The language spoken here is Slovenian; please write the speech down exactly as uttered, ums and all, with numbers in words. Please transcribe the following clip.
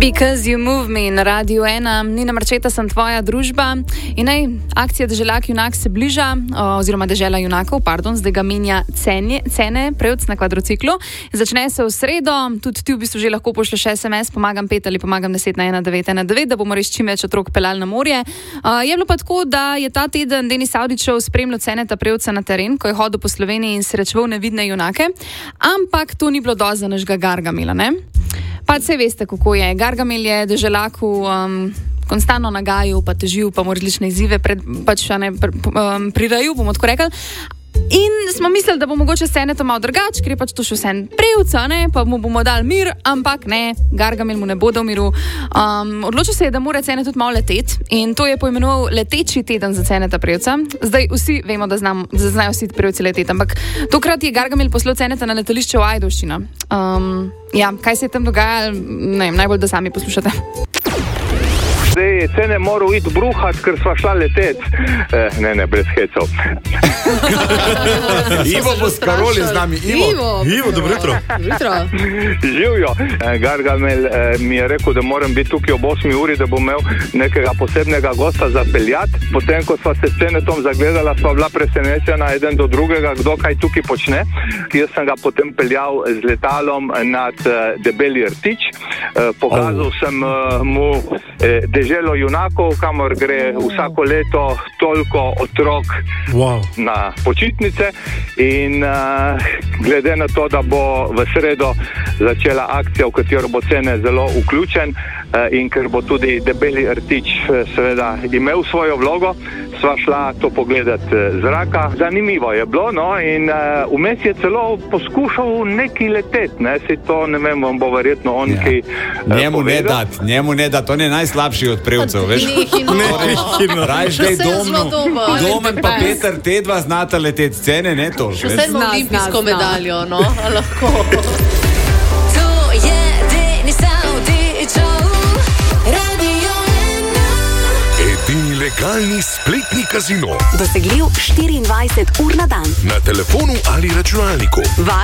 Because you move me na Radiu ena, Nina Marčeta sem tvoja družba in naj akcija Deželak junak se bliža, oziroma Dežela junakov, pardon, zdaj ga minja cene, cene prevc na kvadrociklu. Začne se v sredo, tudi ti v bistvu že lahko pošlješ es em es, pomagam pet ali pomagam deset na ena devet ena devet, da bomo res čim več otrok peljali na morje. Uh, je bilo pa tako, da je ta teden Denis Avdićev spremljal Ceneta Prevca na teren, ko je hodil po Sloveniji in srečeval nevidne junake, ampak to ni bilo dosti za našega Gargamela, ne? Pa se veste, kako je. Gargamel je Deželaku um, konstantno nagajal, pa težil, pa mu različne izzive pred, pač, ne, pr, um, prirajil, bomo tako rekli. In smo mislili, da bo mogoče Ceneto malo drugače, ker je pač to še vse prevca, ne, pa mu bomo dali mir, ampak ne, Gargamel mu ne bo dal miru. Um, odločil se je, da mora Cenet tudi malo leteti in to je poimenoval leteči teden za Ceneta Prevca. Zdaj vsi vemo, da, znam, da znajo vsi prevci leteti, ampak tokrat je Gargamel poslal Ceneta na letališče v Ajdovščino. Um, ja, kaj se je tam dogajalo, ne vem, najbolj da sami poslušate. Zdaj, Cene moral iti bruhat, ker sva šla leteti. Eh, ne, ne, brez hecov. Ivo Boscarol je z nami. Ivo, Ivo, Ivo dobro jutro. Živjo. Eh, Gargamel eh, mi je rekel, da moram biti tukaj ob osmi uri, da bom imel nekega posebnega gosta za peljat. Potem, ko sva se s Cenetom zagledala, sva bila presenečena eden do drugega, kdo kaj tukaj počne. Jaz sem ga potem peljal z letalom nad eh, Debeli Rtič. Eh, pokazal oh. sem eh, mu eh, Deželo junakov, kamor gre vsako leto toliko otrok wow. na počitnice in uh, glede na to, da bo v sredo začela akcija, v katero bo Cene zelo vključen uh, in ker bo tudi Debeli Rtič seveda imel svojo vlogo, sva šla to pogledati z zraka. Zanimivo je bilo, no, in uh, vmes je celo poskušal neki leteti, ne, si to, ne vem, vam bo verjetno on, ja. ki uh, njemu ne dat, njemu ne dat, on je najslabši od prevcev, veš? Nehino. Rajš dej domno, Domen pa Peter, te dva znata leteti, Cene, ne to, veš? Vse smo olimpijsko medaljo, no, a lahko. To je Denis Avdićev, Radio ena. Edini legalni spletni kazino. Dosegljiv štiriindvajset ur na dan. Na telefonu ali računalniku.